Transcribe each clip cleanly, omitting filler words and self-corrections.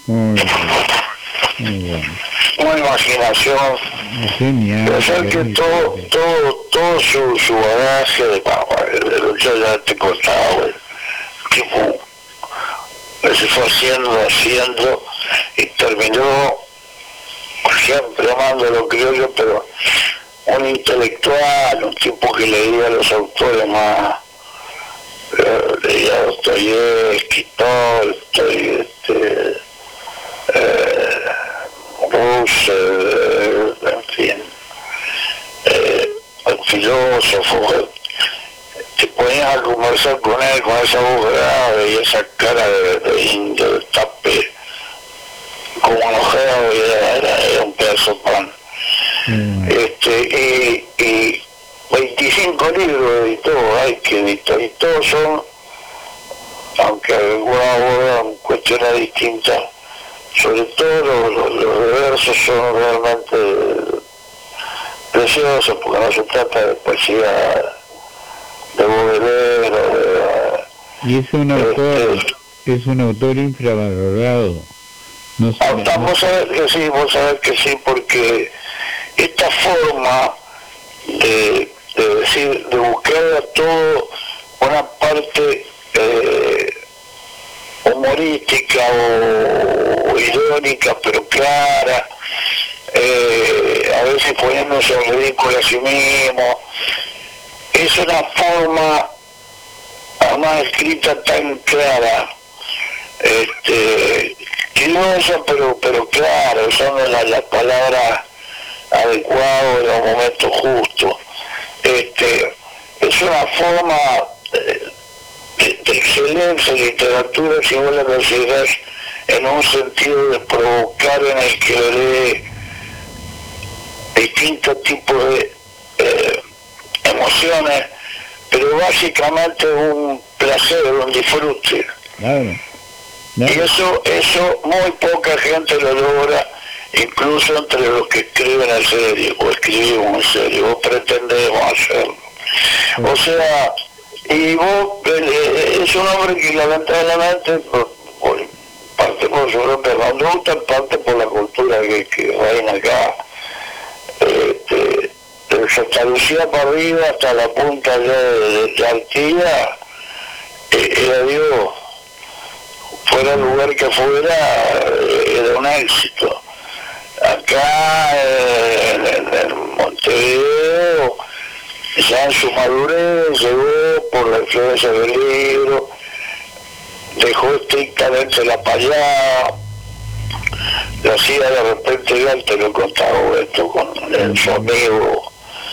Muy bien, muy bueno. Una imaginación. Genial. Pero sabes que todo su bagaje de yo ya te contaba, güey. Tipo, se fue haciendo, y terminó siempre amando lo criollo, pero un intelectual, un tipo que leía a los autores más, leía a Dostoyevski, Tolstoy, Russell, en fin, el filósofo. Te ponías a conversar con él con esa voz grave y esa cara de indio, de tape, como enojado, y era un pedazo de pan. Y 25 libros editó, hay que editar, y todos son, aunque algunos abordan cuestiones distintas, sobre todo los versos son realmente preciosos, porque no se trata de poesía de Baudelaire, y es un autor infravalorado. No sé, vos sabés que sí, porque esta forma de decir, de buscar a todo una parte humorística o irónica, pero clara, a veces poniéndose en ridículo a sí mismo, es una forma, además escrita tan clara, curiosa pero clara, usando las palabras adecuadas en los momentos justos. Es una forma de excelencia literatura, si vos la considerás en un sentido de provocar en el que lee distintos tipos de emociones, pero básicamente un placer, un disfrute. Claro. Y eso muy poca gente lo logra, incluso entre los que escriben en serio, o escribimos en serio, o pretendemos hacerlo. O sea, y vos, es un hombre que lamentablemente, parte por su propia conducta, parte por la cultura que reina acá, se establecía para arriba hasta la punta de Artigas, era Dios. Fuera el lugar que fuera, era un éxito. Acá en Montevideo, ya en su madurez, llegó por la influencia del libro, dejó estrictamente la payada, lo hacía de repente, ya te lo he contado esto con su amigo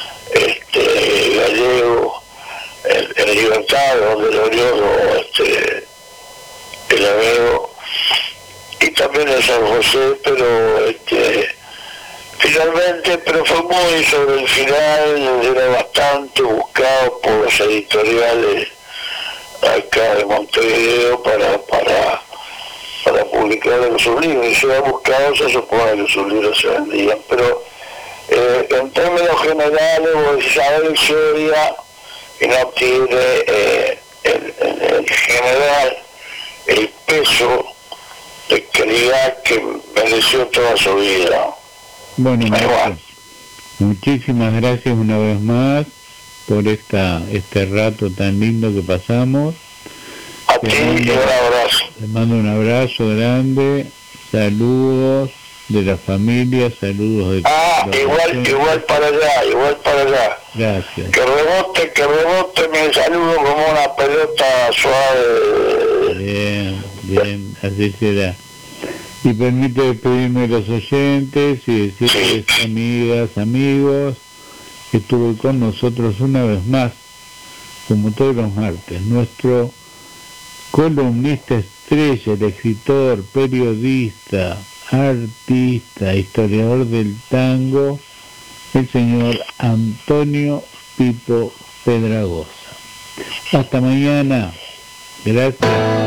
gallego, en Libertad, donde lo dio el amigo, y también en San José, pero finalmente, pero fue muy sobre el final, era bastante buscado por los editoriales acá de Montevideo para publicar en sus libros, y se ha buscado, se supone que sus libros se vendían, pero en términos generales, vos sabés, Soria no tiene en general el peso de calidad que mereció toda su vida. Bueno, muchísimas gracias una vez más por este rato tan lindo que pasamos. A ti un abrazo. Te mando un abrazo grande, saludos de la familia, saludos de igual para allá. Gracias. Que rebote mi saludo como una pelota suave. Bien, así será. Y permite despedirme de los oyentes y decirles, amigas, amigos, que estuvo con nosotros una vez más, como todos los martes, nuestro columnista estrella, el escritor, periodista, artista, historiador del tango, el señor Antonio Pipo Pedragosa. Hasta mañana. Gracias.